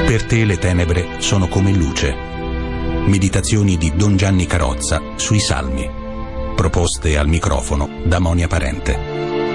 Per te le tenebre sono come luce. Meditazioni di Don Gianni Carrozza sui Salmi. Proposte al microfono da Monia Parente.